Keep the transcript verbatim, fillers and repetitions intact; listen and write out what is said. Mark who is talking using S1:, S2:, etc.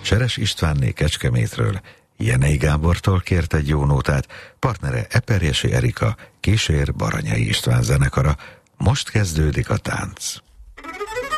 S1: Seres Istvánné Kecskemétről Jenei Gábortól kért egy jó nótát, partnere Eperjesi Erika kísér Baranyai István zenekara. Most kezdődik a tánc.